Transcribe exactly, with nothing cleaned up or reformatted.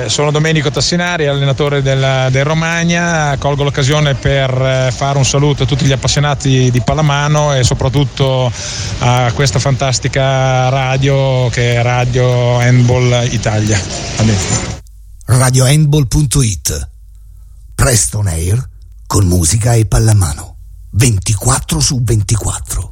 Sono Domenico Tassinari, allenatore del, del Romagna. Colgo l'occasione per fare un saluto a tutti gli appassionati di pallamano e soprattutto a questa fantastica radio che è Radio Handball Italia. radio handball punto it, presto on air con musica e pallamano ventiquattro su ventiquattro.